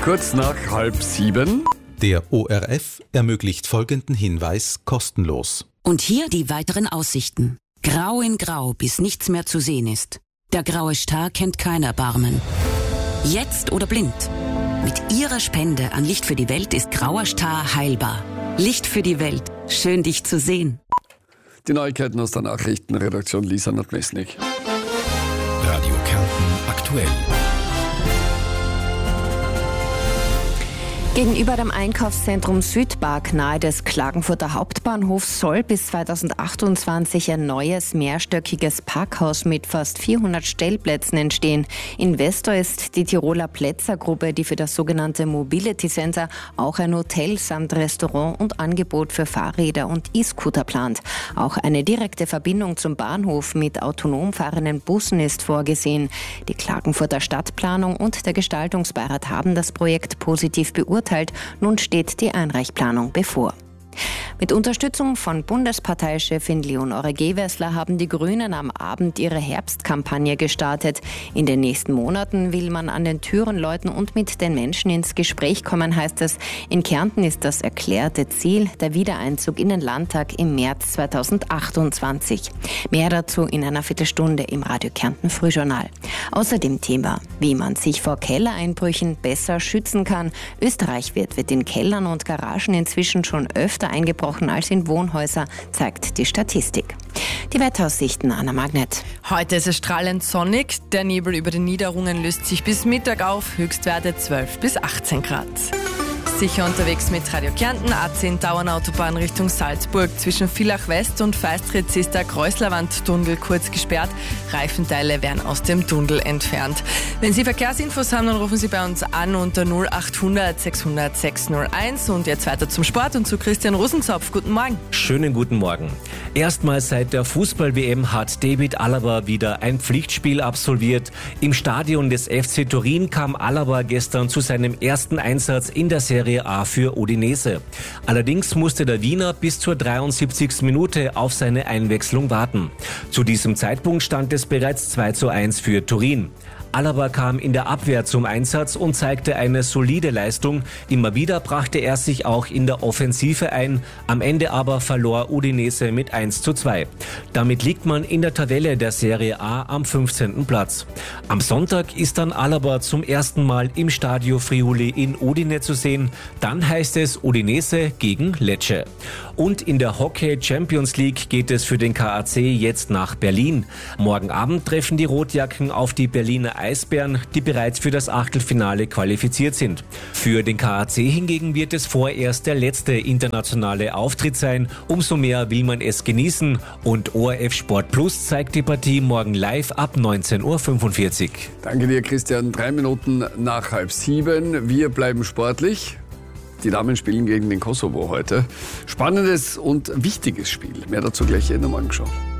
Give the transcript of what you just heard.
Kurz nach 6:30. Der ORF ermöglicht folgenden Hinweis kostenlos. Und hier die weiteren Aussichten. Grau in Grau, bis nichts mehr zu sehen ist. Der graue Star kennt kein Erbarmen. Jetzt oder blind. Mit Ihrer Spende an Licht für die Welt ist grauer Star heilbar. Licht für die Welt. Schön, dich zu sehen. Die Neuigkeiten aus der Nachrichtenredaktion Lisa Nordmesnik. Radio Kärnten aktuell. Gegenüber dem Einkaufszentrum Südpark nahe des Klagenfurter Hauptbahnhofs soll bis 2028 ein neues mehrstöckiges Parkhaus mit fast 400 Stellplätzen entstehen. Investor ist die Tiroler Plätzer-Gruppe, die für das sogenannte Mobility Center auch ein Hotel samt Restaurant und Angebot für Fahrräder und E-Scooter plant. Auch eine direkte Verbindung zum Bahnhof mit autonom fahrenden Bussen ist vorgesehen. Die Klagenfurter Stadtplanung und der Gestaltungsbeirat haben das Projekt positiv beurteilt. Nun steht die Einreichplanung bevor. Mit Unterstützung von Bundesparteichefin Leonore Gewessler haben die Grünen am Abend ihre Herbstkampagne gestartet. In den nächsten Monaten will man an den Türen läuten und mit den Menschen ins Gespräch kommen, heißt es. In Kärnten ist das erklärte Ziel der Wiedereinzug in den Landtag im März 2028. Mehr dazu in einer Viertelstunde im Radio Kärnten Frühjournal. Außerdem Thema, wie man sich vor Kellereinbrüchen besser schützen kann. Österreich wird in Kellern und Garagen inzwischen schon öfter eingebrochen als in Wohnhäuser, zeigt die Statistik. Die Wetteraussichten, Anna Magnet. Heute ist es strahlend sonnig. Der Nebel über den Niederungen löst sich bis Mittag auf. Höchstwerte 12 bis 18 Grad. Sicher unterwegs mit Radio Kärnten, A10 Tauernautobahn Richtung Salzburg. Zwischen Villach West und Feistritz ist der Kreuzlerwand-Tunnel kurz gesperrt. Reifenteile werden aus dem Tunnel entfernt. Wenn Sie Verkehrsinfos haben, dann rufen Sie bei uns an unter 0800 600 601. Und jetzt weiter zum Sport und zu Christian Rosenzopf. Guten Morgen. Schönen guten Morgen. Erstmals seit der Fußball-WM hat David Alaba wieder ein Pflichtspiel absolviert. Im Stadion des FC Turin kam Alaba gestern zu seinem ersten Einsatz in der Serie A für Udinese. Allerdings musste der Wiener bis zur 73. Minute auf seine Einwechslung warten. Zu diesem Zeitpunkt stand es bereits 2:1 für Turin. Alaba kam in der Abwehr zum Einsatz und zeigte eine solide Leistung. Immer wieder brachte er sich auch in der Offensive ein. Am Ende aber verlor Udinese mit 1:2. Damit liegt man in der Tabelle der Serie A am 15. Platz. Am Sonntag ist dann Alaba zum ersten Mal im Stadio Friuli in Udine zu sehen. Dann heißt es Udinese gegen Lecce. Und in der Hockey Champions League geht es für den KAC jetzt nach Berlin. Morgen Abend treffen die Rotjacken auf die Berliner Eisbären, die bereits für das Achtelfinale qualifiziert sind. Für den KAC hingegen wird es vorerst der letzte internationale Auftritt sein. Umso mehr will man es genießen. Und ORF Sport Plus zeigt die Partie morgen live ab 19:45 Uhr. Danke dir, Christian. 3 Minuten nach 6:30. Wir bleiben sportlich. Die Damen spielen gegen den Kosovo heute. Spannendes und wichtiges Spiel. Mehr dazu gleich in der Morgenschau.